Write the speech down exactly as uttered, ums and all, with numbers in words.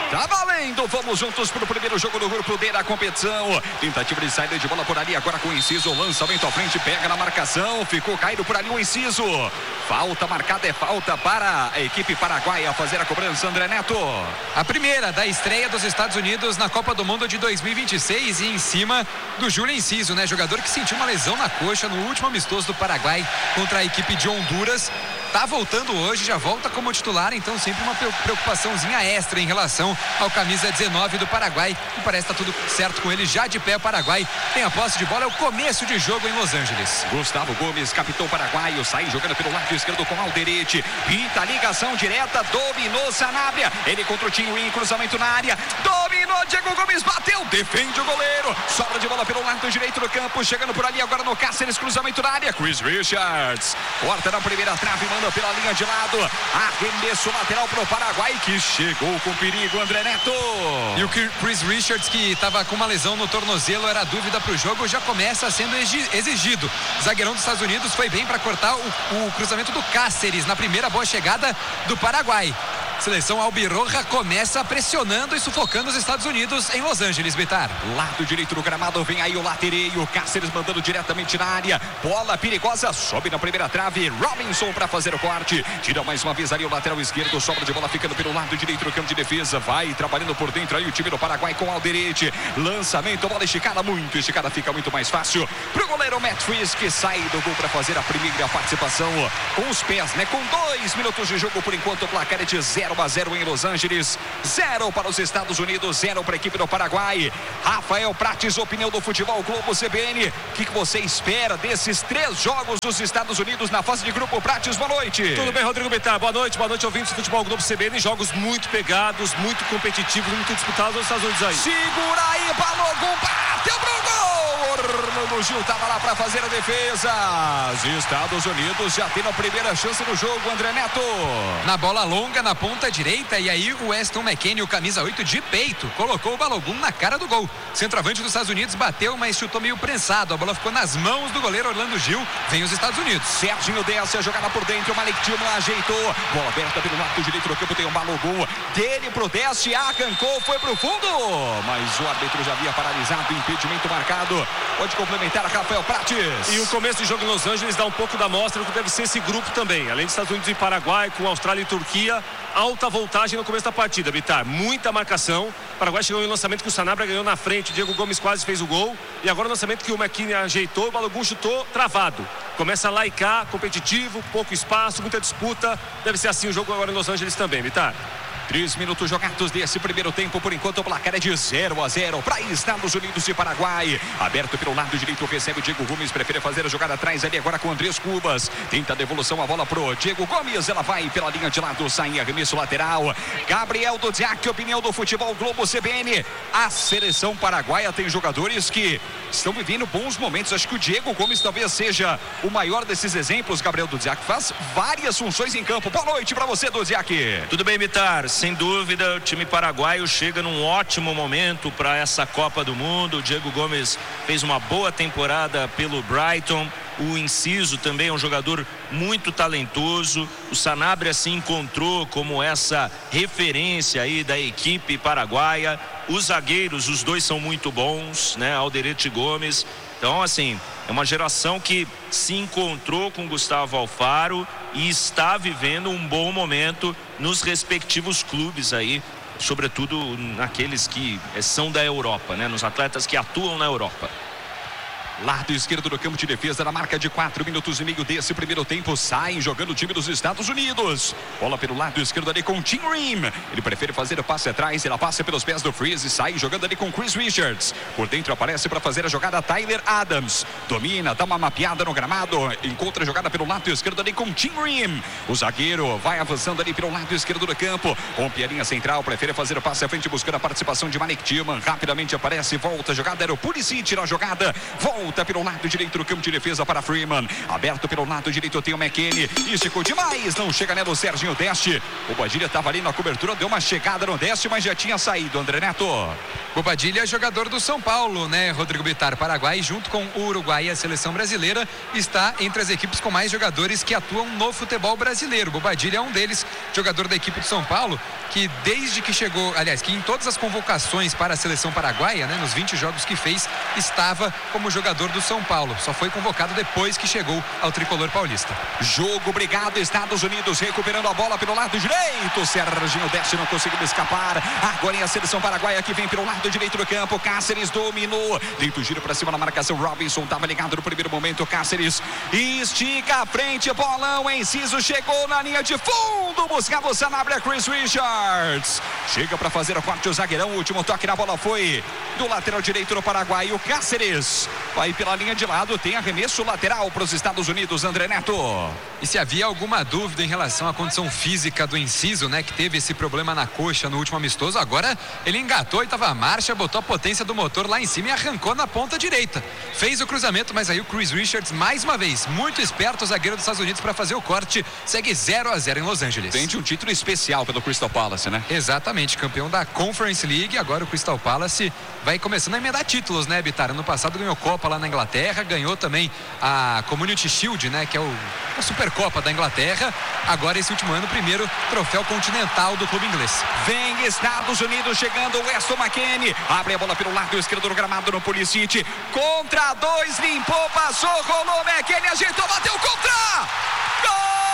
Tá valendo, vamos juntos pro primeiro jogo do grupo D da competição. Tentativa de saída de bola por ali, agora com o Inciso, lançamento à frente, pega na marcação, ficou caído por ali o Inciso. Falta marcada, é falta para a equipe paraguaia fazer a cobrança, André Neto. A primeira da estreia dos Estados Unidos na Copa do Mundo de dois mil e vinte e seis e em cima do Júlio Inciso, né? Jogador que sentiu uma lesão na coxa no último amistoso do Paraguai contra a equipe de Honduras. Tá voltando hoje, já volta como titular, então sempre uma preocupaçãozinha extra em relação ao camisa dezenove do Paraguai, e parece que tá tudo certo com ele, já de pé o Paraguai tem a posse de bola, é o começo de jogo em Los Angeles. Gustavo Gomes, capitão paraguaio, sai jogando pelo lado esquerdo com Alderete, pinta a ligação direta, dominou Sanabria, ele contra o Tinho, cruzamento na área, dominou, Diego Gomes bateu, defende o goleiro, sobra de bola pelo lado direito do campo, chegando por ali agora no Cáceres, cruzamento na área, Chris Richards, corta na primeira trave, manda pela linha de lado, arremesso lateral pro Paraguai, que chegou com perigo, André Neto. E o Chris Richards, que estava com uma lesão no tornozelo, era dúvida pro jogo, já começa sendo exigido. O zagueirão dos Estados Unidos foi bem para cortar o, o cruzamento do Cáceres na primeira boa chegada do Paraguai. Seleção albirroja começa pressionando e sufocando os Estados Unidos em Los Angeles, Bitar. Lado direito do gramado, vem aí o latereio, Cáceres mandando diretamente na área, bola perigosa, sobe na primeira trave, Robinson para fazer o corte, tira mais uma vez ali o lateral esquerdo, sobra de bola ficando pelo lado direito do campo de defesa, vai trabalhando por dentro aí o time do Paraguai com Alderete, lançamento, bola esticada, muito esticada, fica muito mais fácil pro goleiro Matt Frisch, que sai do gol para fazer a primeira participação com os pés, né? Com dois minutos de jogo por enquanto, o placar é de zero a zero em Los Angeles, zero para os Estados Unidos, zero para a equipe do Paraguai. Rafael Prates, opinião do Futebol Globo C B N, o que, que você espera desses três jogos dos Estados Unidos na fase de grupo? Prates, boa noite. Tudo bem, Rodrigo Bitar, boa noite, boa noite, ouvintes do Futebol Globo C B N, jogos muito pegados, muito competitivos, muito disputados nos Estados Unidos aí. Segura aí, Balogun, bateu pro gol! Orlando Gil estava lá para fazer a defesa. Os Estados Unidos já tem a primeira chance do jogo, André Neto. Na bola longa, na ponta direita, e aí o Weston McKennie, o camisa oito de peito, colocou o Balogun na cara do gol. Centroavante dos Estados Unidos bateu, mas chutou meio prensado. A bola ficou nas mãos do goleiro Orlando Gil. Vem os Estados Unidos. Serginho desce a jogada por dentro, o Malik Tillman ajeitou. Bola aberta pelo lado direito do campo, tem um Balogun. Dele pro Deste, arrancou, foi pro fundo. Mas o árbitro já havia paralisado, impedimento marcado. Pode complementar a Rafael Prates. E o começo do jogo em Los Angeles dá um pouco da mostra do que deve ser esse grupo também. Além dos Estados Unidos e Paraguai, com Austrália e Turquia, alta voltagem no começo da partida, Bitar. Muita marcação. O Paraguai chegou em lançamento que o Sanabria ganhou na frente. O Diego Gomes quase fez o gol. E agora o lançamento que o McKennie ajeitou, o Balogun chutou travado. Começa lá e cá, competitivo, pouco espaço, muita disputa. Deve ser assim o jogo agora em Los Angeles também, Bitar. Três minutos jogados desse primeiro tempo. Por enquanto o placar é de zero a zero para Estados Unidos e Paraguai. Aberto pelo lado direito, recebe o Diego Gomes, prefere fazer a jogada atrás ali agora com Andrés Cubas. Tenta a devolução, a bola pro Diego Gomes. Ela vai pela linha de lado, sai em arremesso lateral. Gabriel Dudziak, opinião do Futebol Globo C B N. A seleção paraguaia tem jogadores que estão vivendo bons momentos. Acho que o Diego Gomes talvez seja o maior desses exemplos. Gabriel Dudziak faz várias funções em campo. Boa noite para você, Dudziak. Tudo bem, Bitar? Sem dúvida, o time paraguaio chega num ótimo momento para essa Copa do Mundo. O Diego Gomes fez uma boa temporada pelo Brighton. O Inciso também é um jogador muito talentoso. O Sanabria se encontrou como essa referência aí da equipe paraguaia. Os zagueiros, os dois são muito bons, né? Alderete e Gomes. Então, assim, é uma geração que se encontrou com Gustavo Alfaro e está vivendo um bom momento nos respectivos clubes aí, sobretudo naqueles que são da Europa, né? Nos atletas que atuam na Europa. Lado esquerdo do campo de defesa, na marca de quatro minutos e meio desse primeiro tempo, sai jogando o time dos Estados Unidos. Bola pelo lado esquerdo ali com o Tim Ream. Ele prefere fazer o passe atrás, ela passa pelos pés do Freeze, sai jogando ali com Chris Richards. Por dentro aparece para fazer a jogada Tyler Adams. Domina, dá uma mapeada no gramado, encontra a jogada pelo lado esquerdo ali com o Tim Ream. O zagueiro vai avançando ali pelo lado esquerdo do campo. Rompe a linha central, prefere fazer o passe à frente, buscando a participação de Malik Tillman. Rapidamente aparece, volta a jogada, era o Pulisic na jogada. Volta volta pelo lado direito do campo de defesa para Freeman. Aberto pelo lado direito tem o McKennie. Esticou demais, não chega nele o Serginho Deste. O Bobadilha estava ali na cobertura, deu uma chegada no Deste, mas já tinha saído, André Neto. Bobadilha é jogador do São Paulo, né, Rodrigo Bittar? Paraguai, junto com o Uruguai e a seleção brasileira, está entre as equipes com mais jogadores que atuam no futebol brasileiro. Bobadilha é um deles, jogador da equipe de São Paulo, que desde que chegou, aliás, que em todas as convocações para a seleção paraguaia, né, nos vinte jogos que fez, estava como jogador do São Paulo. Só foi convocado depois que chegou ao tricolor paulista. Jogo brigado, Estados Unidos recuperando a bola pelo lado direito. Serginho Deste não conseguiu escapar. Agora em a seleção paraguaia que vem pelo lado direito do campo. Cáceres dominou. Dentro giro para cima na marcação. Robinson estava ligado no primeiro momento. Cáceres estica a frente. Bolão, Enciso chegou na linha de fundo. Buscava o Sanabria, Chris Richards. Chega para fazer o corte o zagueirão. O último toque na bola foi do lateral direito do Paraguai. O Cáceres vai pela linha de lado. Tem arremesso lateral para os Estados Unidos, André Neto. E se havia alguma dúvida em relação à condição física do Enciso, né, que teve esse problema na coxa no último amistoso, agora ele engatou e estava à marcha, botou a potência do motor lá em cima e arrancou na ponta direita. Fez o cruzamento, mas aí o Chris Richards, mais uma vez, muito esperto, o zagueiro dos Estados Unidos, para fazer o corte. Segue zero a zero em Los Angeles. Vende um título especial pelo Crystal Palace, né? Exatamente, campeão da Conference League. Agora o Crystal Palace vai começando a emendar títulos, né, Bittar? Ano passado ganhou Copa lá na Inglaterra, ganhou também a Community Shield, né, que é o, a Supercopa da Inglaterra. Agora esse último ano, primeiro troféu continental do clube inglês. Vem Estados Unidos chegando, o Weston McKennie abre a bola pelo lado esquerdo do gramado no Pulisic, contra dois, limpou, passou, rolou, McKennie ajeitou, bateu contra, gol!